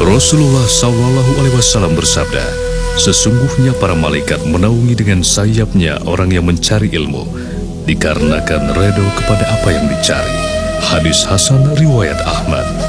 Rasulullah SAW bersabda, sesungguhnya para malaikat menaungi dengan sayapnya orang yang mencari ilmu, dikarenakan redho kepada apa yang dicari. Hadis Hasan riwayat Ahmad.